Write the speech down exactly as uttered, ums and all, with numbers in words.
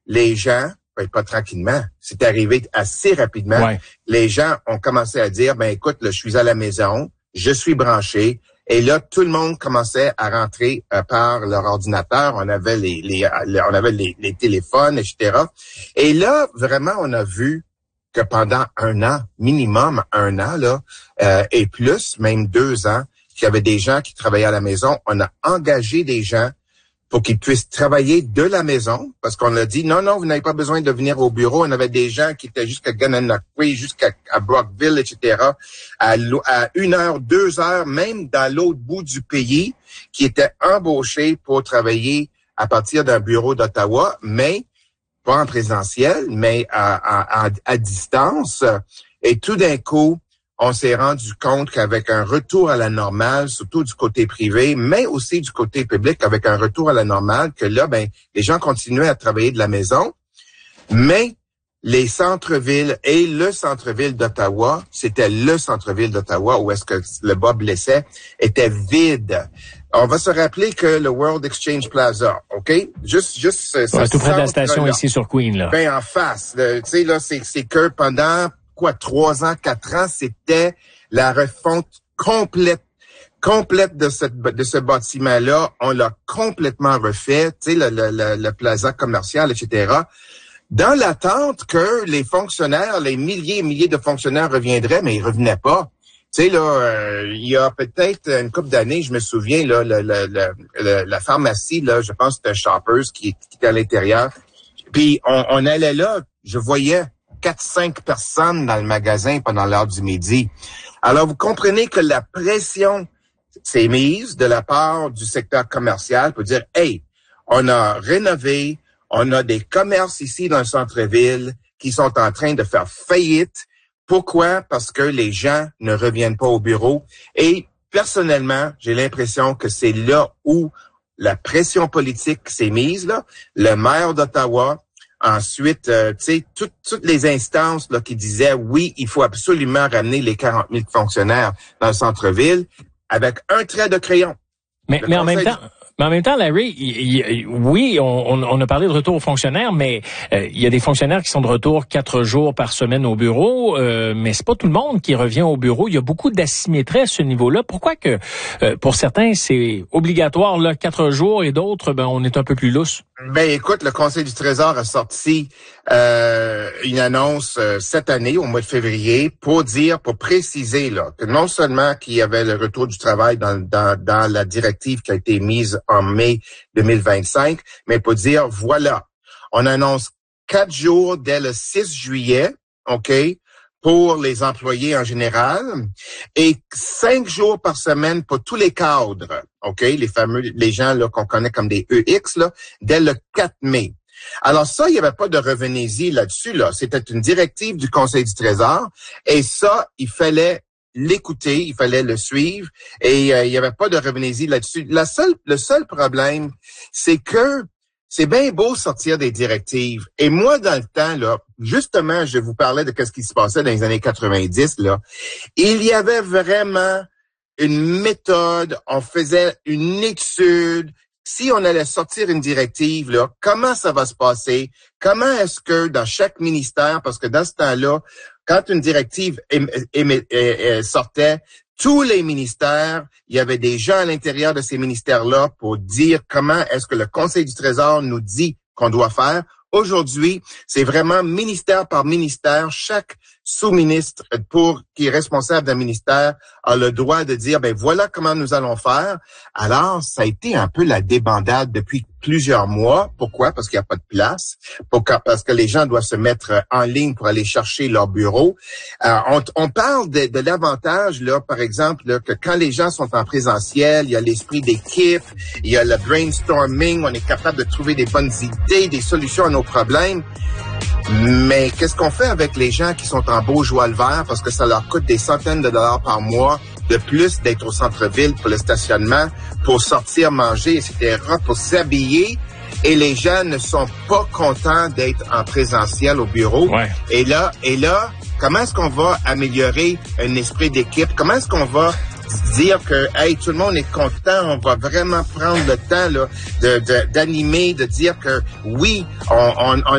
les gens, ben, pas tranquillement, c'est arrivé assez rapidement. Ouais. Les gens ont commencé à dire, ben écoute, là, je suis à la maison, je suis branché. Et là, tout le monde commençait à rentrer euh, par leur ordinateur. On avait les, les, les on avait les, les téléphones, et cetera. Et là, vraiment, on a vu que pendant un an, minimum un an, là, euh, et plus, même deux ans, qu'il y avait des gens qui travaillaient à la maison. On a engagé des gens pour qu'ils puissent travailler de la maison, parce qu'on a dit, non, non, vous n'avez pas besoin de venir au bureau. On avait des gens qui étaient jusqu'à Gananoque, jusqu'à à Brockville, et cetera, à, à une heure, deux heures, même dans l'autre bout du pays, qui étaient embauchés pour travailler à partir d'un bureau d'Ottawa, mais pas en présentiel, mais à, à, à distance. Et tout d'un coup, on s'est rendu compte qu'avec un retour à la normale, surtout du côté privé, mais aussi du côté public, avec un retour à la normale, que là, ben, les gens continuaient à travailler de la maison, mais les centres-villes et le centre-ville d'Ottawa, c'était le centre-ville d'Ottawa où est-ce que le bas blessait, était vide. On va se rappeler que le World Exchange Plaza, OK? Juste, juste, ouais, tout près de la station là, ici sur Queen, là. Ben, en face. Tu sais, là, c'est, c'est que pendant quoi, trois ans, quatre ans, c'était la refonte complète, complète de cette, de ce bâtiment-là. On l'a complètement refait, tu sais, le, le, le, le plaza commercial, et cetera. Dans l'attente que les fonctionnaires, les milliers et milliers de fonctionnaires reviendraient, mais ils revenaient pas. Tu sais, là, euh, il y a peut-être une couple d'années, je me souviens, là, le, le, le, le, la pharmacie, là, je pense que c'était Shoppers qui, qui était à l'intérieur. Puis, on, on allait là, je voyais quatre, cinq personnes dans le magasin pendant l'heure du midi. Alors, vous comprenez que la pression s'est mise de la part du secteur commercial pour dire, hey, on a rénové, on a des commerces ici dans le centre-ville qui sont en train de faire faillite. Pourquoi? Parce que les gens ne reviennent pas au bureau. Et personnellement, j'ai l'impression que c'est là où la pression politique s'est mise, là. Le maire d'Ottawa, ensuite, euh, tu sais, toutes, toutes les instances là qui disaient, oui, il faut absolument ramener les quarante mille fonctionnaires dans le centre-ville avec un trait de crayon. Mais, mais en même temps... Mais en même temps, Larry, il, il, oui, on, on a parlé de retour aux fonctionnaires, mais euh, il y a des fonctionnaires qui sont de retour quatre jours par semaine au bureau, euh, mais c'est pas tout le monde qui revient au bureau. Il y a beaucoup d'asymétrie à ce niveau-là. Pourquoi que euh, pour certains c'est obligatoire là quatre jours et d'autres, ben on est un peu plus lousse? Ben écoute, le Conseil du Trésor a sorti euh, une annonce euh, cette année, au mois de février, pour dire, pour préciser là que non seulement qu'il y avait le retour du travail dans, dans, dans la directive qui a été mise en mai deux mille vingt-cinq, mais pour dire, voilà, on annonce quatre jours dès le six juillet, OK, pour les employés en général, et cinq jours par semaine pour tous les cadres, OK, les fameux, les gens là qu'on connaît comme des E X, là, dès le quatre mai. Alors ça, il n'y avait pas de revenez-y là-dessus, là. C'était une directive du Conseil du Trésor, et ça, il fallait l'écouter, il fallait le suivre, et euh, il n'y avait pas de revenez-y là-dessus. La seule, le seul problème, c'est que c'est bien beau sortir des directives. Et moi, dans le temps, là, justement, je vous parlais de ce qui se passait dans les années quatre-vingt-dix, là. Il y avait vraiment une méthode, on faisait une étude. Si on allait sortir une directive, là, comment ça va se passer? Comment est-ce que dans chaque ministère, parce que dans ce temps-là, quand une directive éme, éme, éme, sortait, tous les ministères, il y avait des gens à l'intérieur de ces ministères-là pour dire comment est-ce que le Conseil du Trésor nous dit qu'on doit faire. Aujourd'hui, c'est vraiment ministère par ministère. Chaque sous-ministre pour qui est responsable d'un ministère a le droit de dire, ben voilà comment nous allons faire. Alors, ça a été un peu la débandade depuis plusieurs mois. Pourquoi? Parce qu'il n'y a pas de place. Pourquoi? Parce que les gens doivent se mettre en ligne pour aller chercher leur bureau. Euh, on, on parle de, de l'avantage, là, par exemple, là, que quand les gens sont en présentiel, il y a l'esprit d'équipe, il y a le brainstorming, on est capable de trouver des bonnes idées, des solutions à nos problèmes. Mais qu'est-ce qu'on fait avec les gens qui sont en Beaujoire-le-Vert parce que ça leur coûte des centaines de dollars par mois de plus d'être au centre-ville pour le stationnement, pour sortir manger, et cetera, pour s'habiller. Et les gens ne sont pas contents d'être en présentiel au bureau. Ouais. Et là, et là, comment est-ce qu'on va améliorer un esprit d'équipe? Comment est-ce qu'on va dire que hey, tout le monde est content, on va vraiment prendre le temps là, de, de, d'animer, de dire que oui, on, on, on